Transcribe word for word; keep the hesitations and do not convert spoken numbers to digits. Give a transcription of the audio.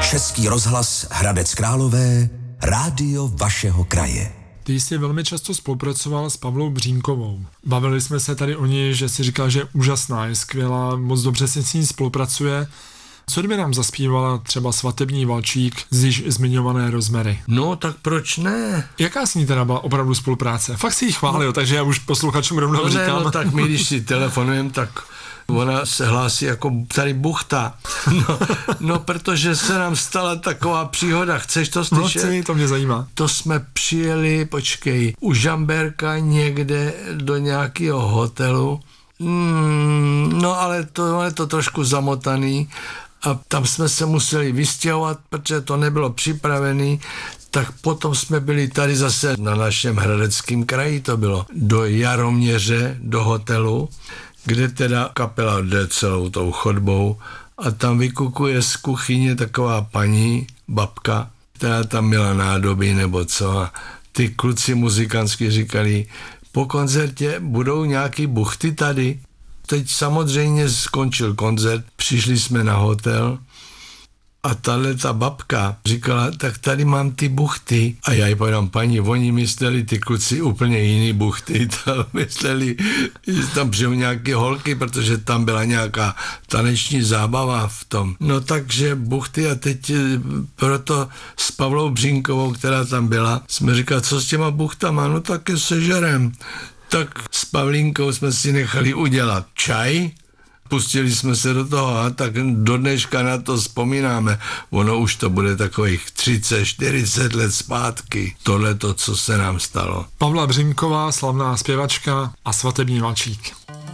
Český rozhlas Hradec Králové, rádio vašeho kraje. Ty jsi velmi často spolupracoval s Pavlou Břínkovou. Bavili jsme se tady o ní, že si říkal, že je úžasná, je skvělá, moc dobře si s ní spolupracuje. Co kdyby nám zaspívala třeba Svatební valčík z již zmiňované Rozmery? No, tak proč ne? Jaká s ní teda byla opravdu spolupráce? Fakt si ji chválil, no, takže já už posluchačům rovnou no říkám. Ne, no tak my, když si telefonujeme, tak ona se hlásí jako tady buchta. No, no, protože se nám stala taková příhoda. Chceš to slyšet? No, to mě zajímá. To jsme přijeli, počkej, u Žamberka někde do nějakého hotelu. Mm, no, ale to je to trošku zamotaný. A tam jsme se museli vystěhovat, protože to nebylo připravený, tak potom jsme byli tady zase na našem Hradeckém kraji, to bylo do Jaroměře, do hotelu, kde teda kapela jde celou tou chodbou a tam vykukuje z kuchyně taková paní, babka, která tam měla nádoby nebo co a ty kluci muzikantsky říkali, po koncertě budou nějaký buchty tady. Teď samozřejmě skončil koncert, přišli jsme na hotel a tahle ta babka říkala, tak tady mám ty buchty. A já jí povedám, paní, oni mysleli ty kluci úplně jiný buchty, tam mysleli, že tam přijou nějaké holky, protože tam byla nějaká taneční zábava v tom. No takže buchty a teď proto s Pavlou Břínkovou, která tam byla, jsme říkali, co s těma buchtama, no tak je sežerem. Tak s Pavlínkou jsme si nechali udělat čaj, pustili jsme se do toho a tak do dneška na to vzpomínáme. Ono už to bude takových třicet čtyřicet let zpátky, tohleto, co se nám stalo. Pavla Břínková, slavná zpěvačka a Svatební valčík.